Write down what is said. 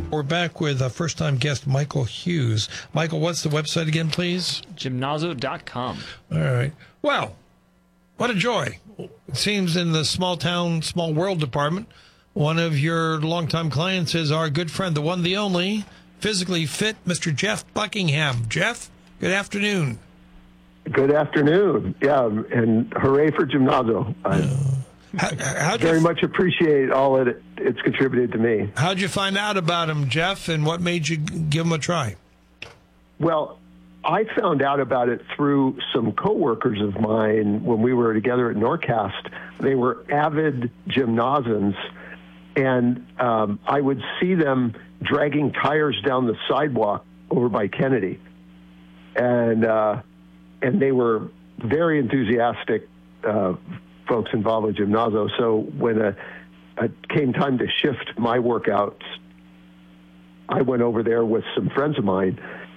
We're back with first-time guest Michael Hughes. Michael, what's the website again, please? Gymnazo.com. All right. Well, what a joy. It seems in the small town, small world department, one of your longtime clients is our good friend, the one, the only, physically fit, Mr. Jeff Buckingham. Jeff, good afternoon. Good afternoon. Yeah, and hooray for Gymnazo. I very much appreciate all it's contributed to me. How'd you find out about him, Jeff, and what made you give him a try? Well, I found out about it through some coworkers of mine when we were together at Norcast. They were avid Gymnazans, and I would see them dragging tires down the sidewalk over by Kennedy. And they were very enthusiastic folks involved with Gymnazo. So when it came time to shift my workouts, I went over there with some friends of mine,